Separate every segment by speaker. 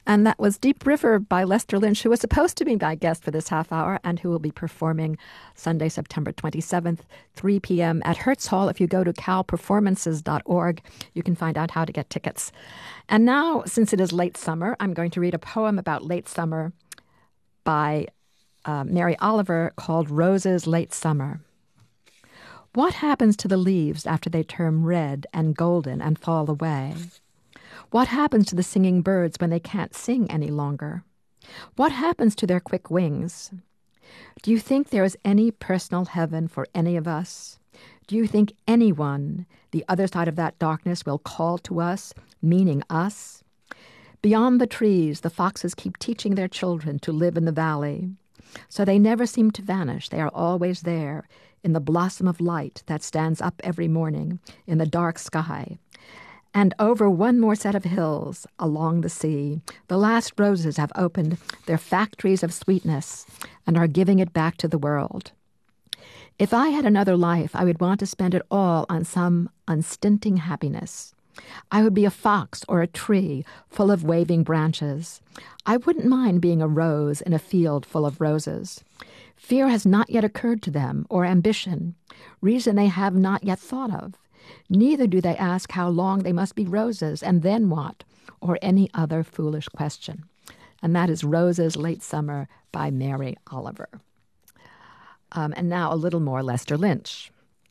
Speaker 1: And that was Deep River by Lester Lynch, who was supposed to be my guest for this half hour and who will be performing Sunday, September 27th, 3 p.m. at Hertz Hall. If you go to calperformances.org, you can find out how to get tickets. And now, since it is late summer, I'm going to read a poem about late summer by Mary Oliver called Roses Late Summer. What happens to the leaves after they turn red and golden and fall away? What happens to the singing birds when they can't sing any longer? What happens to their quick wings? Do you think there is any personal heaven for any of us? Do you think anyone, the other side of that darkness, will call to us, meaning us? Beyond the trees, the foxes keep teaching their children to live in the valley. So they never seem to vanish. They are always there, in the blossom of light that stands up every morning, in the dark sky. And over one more set of hills along the sea, the last roses have opened their factories of sweetness and are giving it back to the world. If I had another life, I would want to spend it all on some unstinting happiness. I would be a fox or a tree full of waving branches. I wouldn't mind being a rose in a field full of roses. Fear has not yet occurred to them, or ambition, reason they have not yet thought of. Neither do they ask how long they must be roses, and then what, or any other foolish question. And that is Roses Late Summer by Mary Oliver. And now a little more Lester Lynch.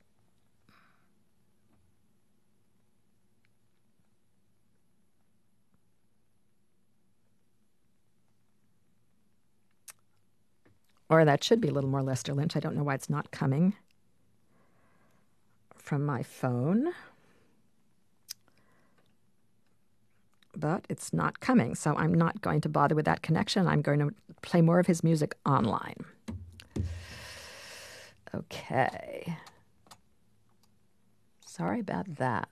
Speaker 1: Or that should be a little more Lester Lynch. I don't know why it's not coming from my phone. But it's not coming, so I'm not going to bother with that connection. I'm going to play more of his music online. Okay. Sorry about that.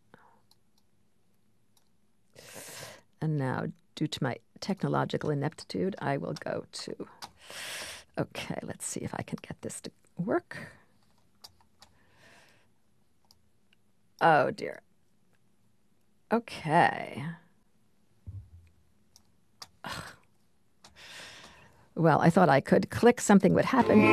Speaker 1: And now, due to my technological ineptitude, I will go to... Okay, let's see if I can get this to work. Oh, dear. Okay. Well, I thought I could click, something would happen.